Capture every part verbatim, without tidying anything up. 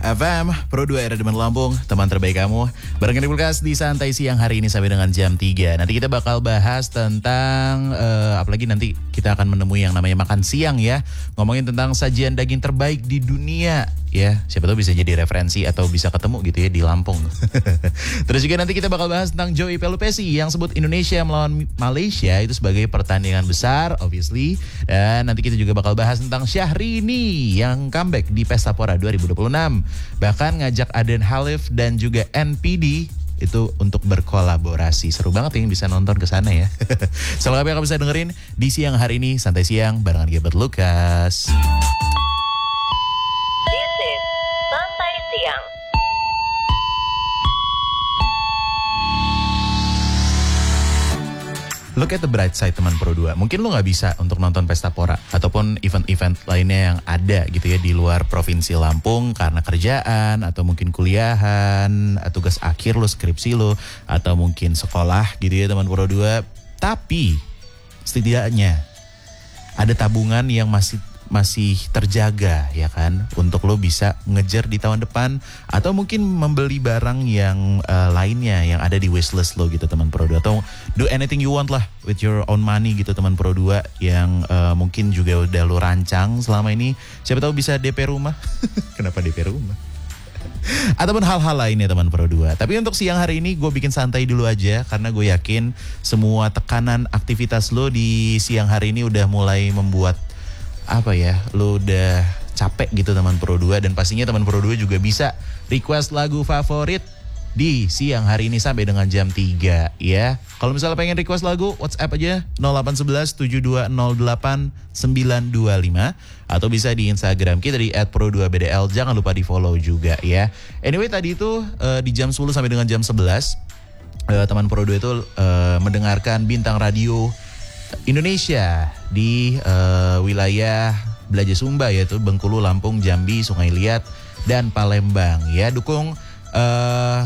F M, Pro dua R Demen Lampung, teman terbaik kamu. Bareng di Kulkas di Santai Siang hari ini sampai dengan jam tiga. Nanti kita bakal bahas tentang, uh, apalagi nanti kita akan menemui yang namanya makan siang ya. Ngomongin tentang sajian daging terbaik di dunia. Ya, siapa tahu bisa jadi referensi atau bisa ketemu gitu ya di Lampung. Terus juga nanti kita bakal bahas tentang Joey Pelupesi yang sebut Indonesia melawan Malaysia itu sebagai pertandingan besar, obviously. Dan nanti kita juga bakal bahas tentang Syahrini yang comeback di Pesta Pora dua ribu dua puluh enam. Bahkan ngajak Aden Halif dan juga N P D itu untuk berkolaborasi. Seru banget yang bisa nonton ke sana ya. Selengkapnya kamu bisa dengerin di siang hari ini Santai Siang barengan Gilbert Lucas. Look at the bright side teman Pro dua. Mungkin lo gak bisa untuk nonton Pesta Pora ataupun event-event lainnya yang ada gitu ya di luar Provinsi Lampung karena kerjaan atau mungkin kuliahan, tugas akhir lo, skripsi lo, atau mungkin sekolah gitu ya teman Pro dua. Tapi setidaknya ada tabungan yang masih masih terjaga ya kan untuk lo bisa ngejar di tahun depan atau mungkin membeli barang yang uh, lainnya yang ada di wishlist lo gitu teman Pro dua, atau do anything you want lah with your own money gitu teman Pro dua yang uh, mungkin juga udah lo rancang selama ini. Siapa tahu bisa D P rumah. Kenapa D P rumah? Ataupun hal-hal lainnya teman Pro dua. Tapi untuk siang hari ini gue bikin santai dulu aja karena gue yakin semua tekanan aktivitas lo di siang hari ini udah mulai membuat apa ya, lu udah capek gitu teman Pro dua. Dan pastinya teman Pro dua juga bisa request lagu favorit di siang hari ini sampai dengan jam tiga ya. Kalau misalnya pengen request lagu, WhatsApp aja nol delapan satu satu tujuh dua nol delapan sembilan dua lima atau bisa di Instagram kita di et pro dua b d l. Jangan lupa di follow juga ya. Anyway tadi itu uh, di jam sepuluh sampai dengan jam sebelas uh, teman Pro dua itu uh, mendengarkan bintang radio Indonesia di uh, wilayah Belaja Sumba yaitu Bengkulu, Lampung, Jambi, Sungai Liat, dan Palembang ya. Dukung uh,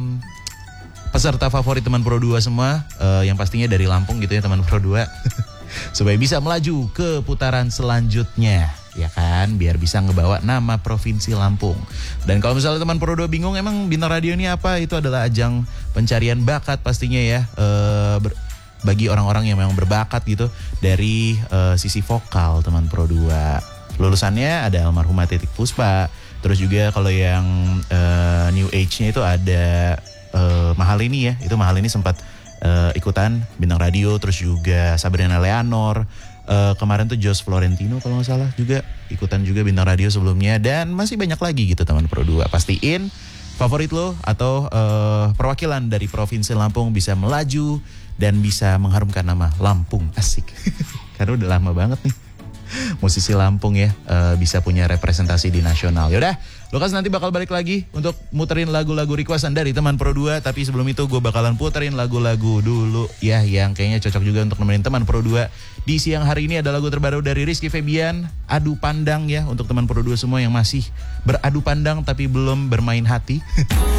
peserta favorit teman Pro dua semua uh, yang pastinya dari Lampung gitu ya teman Pro dua supaya bisa melaju ke putaran selanjutnya ya kan, biar bisa ngebawa nama Provinsi Lampung. Dan kalau misalnya teman Pro dua bingung emang bintang radio ini apa, itu adalah ajang pencarian bakat pastinya ya, uh, ber- bagi orang-orang yang memang berbakat gitu dari uh, sisi vokal teman Pro dua. Lulusannya ada almarhumah Titik Puspa. Terus juga kalau yang uh, New Age-nya itu ada uh, Mahalini ya. Itu Mahalini sempat uh, ikutan bintang radio. Terus juga Sabrina Leonor. Uh, kemarin tuh Jos Florentino kalau nggak salah juga ikutan juga bintang radio sebelumnya. Dan masih banyak lagi gitu teman Pro dua. Pastiin favorit lo atau uh, perwakilan dari Provinsi Lampung bisa melaju dan bisa mengharumkan nama Lampung. Asik. Karena udah lama banget nih musisi Lampung ya uh, bisa punya representasi di nasional. Yaudah, Lukas nanti bakal balik lagi untuk muterin lagu-lagu requestan dari teman Pro dua. Tapi sebelum itu gue bakalan puterin lagu-lagu dulu ya yang kayaknya cocok juga untuk nemenin teman Pro dua. Di siang hari ini ada lagu terbaru dari Rizky Febian, Adu Pandang ya, untuk teman Pro dua semua yang masih beradu pandang tapi belum bermain hati.